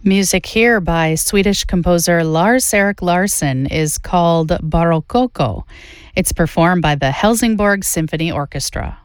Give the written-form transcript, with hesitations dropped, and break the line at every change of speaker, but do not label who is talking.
Music here by Swedish composer Lars-Erik Larsson is called Barokoko. It's performed by the Helsingborg Symphony Orchestra.